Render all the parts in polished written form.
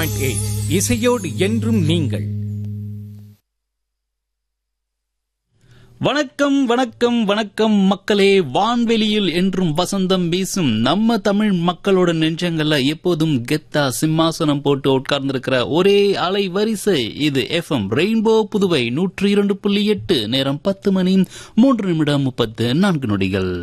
இசையோடு என்றும் நீங்கள். வணக்கம் வணக்கம் வணக்கம் மக்களே. வான்வெளியில் என்றும் வசந்தம் வீசும் நம்ம தமிழ் மக்களோட நெஞ்சங்கள்ல எப்போதும் கெத்தா சிம்மாசனம் போட்டு உட்கார்ந்திருக்கிற ஒரே அலை வரிசை இது FM ரெயின்போ புதுவை 102.8. நேரம் 10 மணி 3 நிமிடம் 34 நொடிகள்.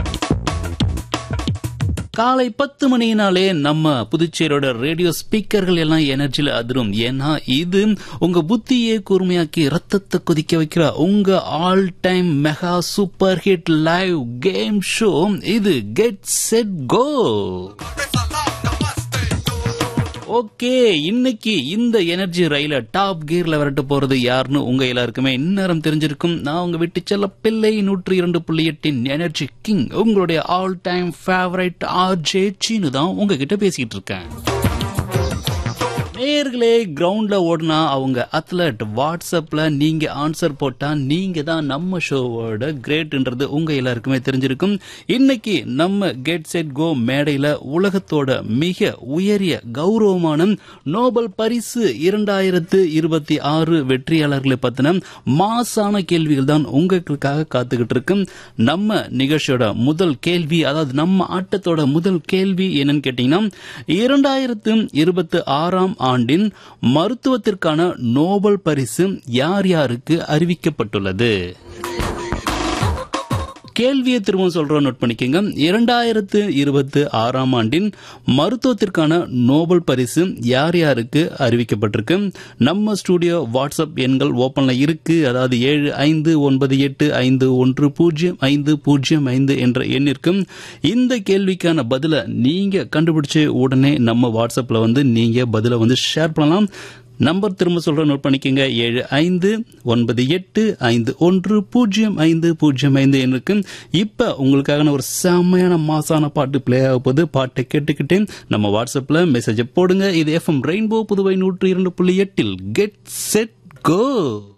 காலை 10 மணினாலே நம்ம புதுச்சேரியோட ரேடியோ ஸ்பீக்கர்கள் எல்லாம் எனர்ஜில அதிரும். ஏன்னா இது உங்க புத்தியை கூர்மையாக்கி ரத்தத்தை கொதிக்க வைக்கிற உங்க all time mega super hit live game show. இது கெட் செட் கோ. ஓகே, இன்னைக்கு இந்த எனர்ஜி ரயில டாப் கியர்ல விரட்ட போறது யாருன்னு உங்க எல்லாருக்குமே இந்நேரம் தெரிஞ்சிருக்கும். நான் உங்க வீட்டு செல்ல பிள்ளை 102.8 எனர்ஜி கிங், உங்களுடைய all time favourite RJ Seenu தான் உங்ககிட்ட பேசிட்டு இருக்கேன். நேர்களே, கிரவுண்ட்ல ஓடினா அவங்க அத்லட், வாட்ஸ்அப்ல நீங்க ஆன்சர் போட்டா நீங்க தான் நம்ம ஷோவோட கிரேட்ன்றது உங்க எல்லாருக்குமே தெரிஞ்சிருக்கும். இன்னைக்கு நம்ம கெட் செட் கோ மேடையில உலகத்தோட மிக உயரிய கௌரவமான நோபல் பரிசு 2026 வெற்றியாளர்களை பத்தின மாசான கேள்விகள் தான் உங்களுக்காக காத்துக்கிட்டு இருக்கு. நம்ம நிகழ்ச்சியோட முதல் கேள்வி, அதாவது நம்ம ஆட்டத்தோட முதல் கேள்வி என்னன்னு கேட்டீங்கன்னா, 2026 ஆண்டின் மருத்துவத்திற்கான நோபல் பரிசு யார் யாருக்கு அறிவிக்கப்பட்டுள்ளது? கேள்வியை திரும்ப சொல்றோம், நோட் பண்ணிக்கங்க. 2026 ஆண்டின் மருத்துவத்திற்கான நோபல் பரிசு யார் யாருக்கு அறிவிக்கப்பட்டிருக்கு? நம்ம ஸ்டுடியோ வாட்ஸ்அப் எண்கள் ஓபன்ல இருக்கு. அதாவது 7598510505 என்ற எண்ணிற்கு இந்த கேள்விக்கான பதில நீங்க கண்டுபிடிச்சு உடனே நம்ம வாட்ஸ்அப்ல நீங்க பதில ஷேர் பண்ணலாம். நம்பர் திரும்ப சொல்ற, நோட் பண்ணிக்கங்க. 7598510505 இருக்கு. இப்ப உங்களுக்காக ஒரு செம்மையான மாசான பாட்டு பிளே ஆக போகுது. பாட்டை கேட்டுக்கிட்டே நம்ம வாட்ஸ்அப்ல மெசேஜ் போடுங்க. இது FM rainbow Puduvai 102.8 get set go.